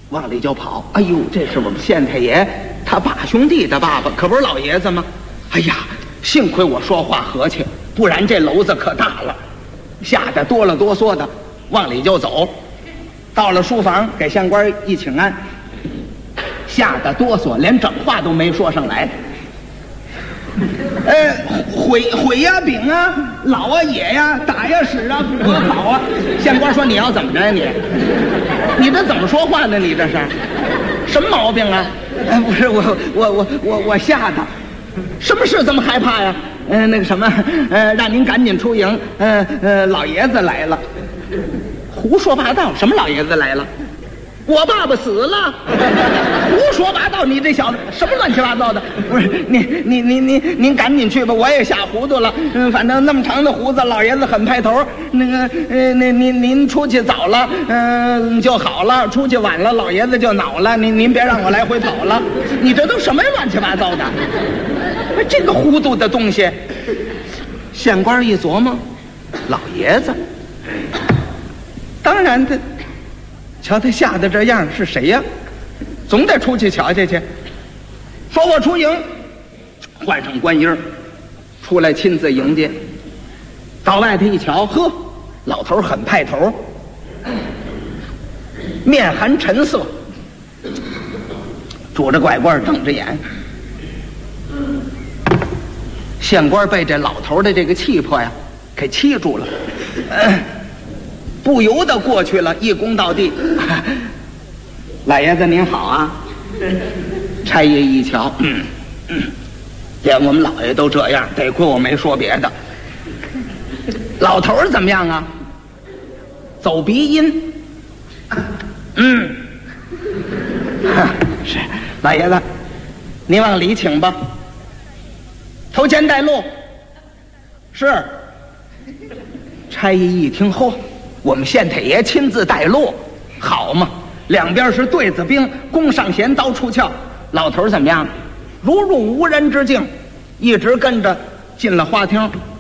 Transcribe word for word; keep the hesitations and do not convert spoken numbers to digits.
往里就跑。哎呦，这是我们县太爷他爸兄弟的爸爸，可不是老爷子吗？哎呀，幸亏我说话和气，不然这篓子可大了，吓得哆了哆嗦的往里就走。到了书房，给县官一请安，吓得哆嗦，连整话都没说上来。呃，毁毁呀，饼啊，老啊，野呀，打呀，使啊，不好啊。县官说：“你要怎么着呀你？你这怎么说话呢？你这是什么毛病啊？”哎，不是我，我我我我吓的。什么事这么害怕呀？嗯、呃，那个什么，呃，让您赶紧出营。呃呃，老爷子来了。胡说八道！什么老爷子来了？我爸爸死了！胡说八道！你这小子什么乱七八糟的？不是您您您您您赶紧去吧，我也吓糊涂了。嗯，反正那么长的胡子，老爷子很派头。那个呃，那您您出去早了，嗯、呃、就好了；出去晚了，老爷子就恼了。您您别让我来回跑了。你这都什么乱七八糟的？这个糊涂的东西！县官一琢磨，老爷子，当然他。瞧他吓得这样是谁呀？总得出去瞧瞧去。说我出营，换上官衣出来亲自迎接。到外头一瞧，呵，老头很派头，面含沉色，拄着拐棍瞪着眼。县官被这老头的这个气魄呀给气住了。呃不由得过去了，一躬到地。老爷子您好啊！差爷一瞧，嗯嗯，连我们老爷都这样，得亏我没说别的。老头儿怎么样啊？走鼻音。嗯，是老爷子，您往里请吧。头前带路。是。差爷一听，嚯！我们县太爷亲自带路，好嘛！两边是对子兵，弓上弦，刀出鞘。老头怎么样？如入无人之境，一直跟着进了花厅。